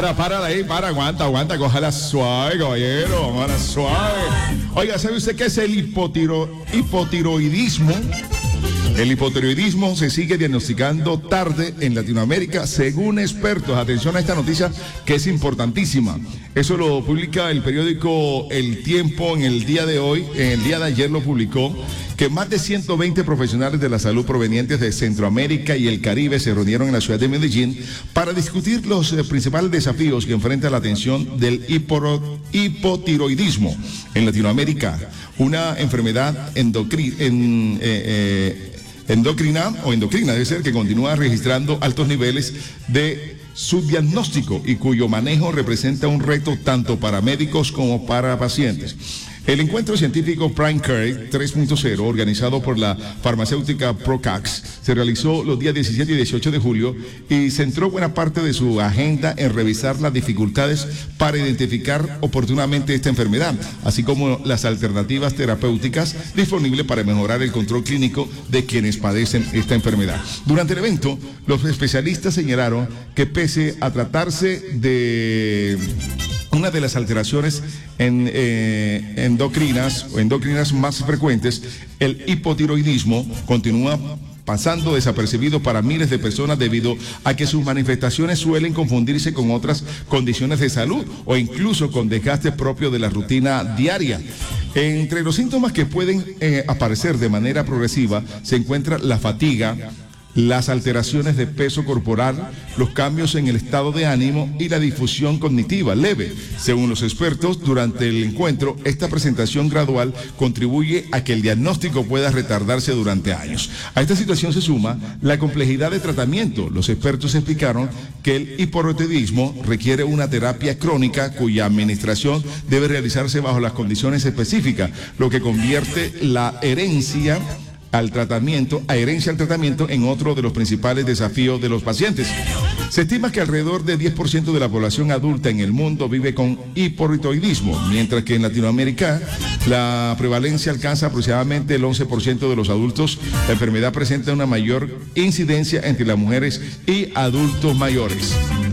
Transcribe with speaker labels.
Speaker 1: Aguanta, cójala suave, caballero, cójala suave. Oiga, ¿sabe usted qué es el hipotiroidismo? El hipotiroidismo se sigue diagnosticando tarde en Latinoamérica, según expertos. Atención a esta noticia que es importantísima. Eso lo publica el periódico El Tiempo en el día de hoy. En el día de ayer lo publicó, que más de 120 profesionales de la salud provenientes de Centroamérica y el Caribe se reunieron en la ciudad de Medellín para discutir los principales desafíos que enfrenta la atención del hipotiroidismo en Latinoamérica, una enfermedad endocrina debe ser, que continúa registrando altos niveles de subdiagnóstico y cuyo manejo representa un reto tanto para médicos como para pacientes. El encuentro científico Prime Care 3.0, organizado por la farmacéutica Procax, se realizó los días 17 y 18 de julio y centró buena parte de su agenda en revisar las dificultades para identificar oportunamente esta enfermedad, así como las alternativas terapéuticas disponibles para mejorar el control clínico de quienes padecen esta enfermedad. Durante el evento, los especialistas señalaron que pese a tratarse de una de las alteraciones endocrinas más frecuentes, el hipotiroidismo continúa pasando desapercibido para miles de personas debido a que sus manifestaciones suelen confundirse con otras condiciones de salud o incluso con desgaste propio de la rutina diaria. Entre los síntomas que pueden aparecer de manera progresiva se encuentra la fatiga, las alteraciones de peso corporal, los cambios en el estado de ánimo y la difusión cognitiva leve. Según los expertos, durante el encuentro, esta presentación gradual contribuye a que el diagnóstico pueda retardarse durante años. A esta situación se suma la complejidad de tratamiento. Los expertos explicaron que el hipotiroidismo requiere una terapia crónica cuya administración debe realizarse bajo las condiciones específicas, lo que convierte la herencia al tratamiento en otro de los principales desafíos de los pacientes. Se estima que alrededor de 10% de la población adulta en el mundo vive con hipotiroidismo, mientras que en Latinoamérica la prevalencia alcanza aproximadamente el 11% de los adultos. La enfermedad presenta una mayor incidencia entre las mujeres y adultos mayores.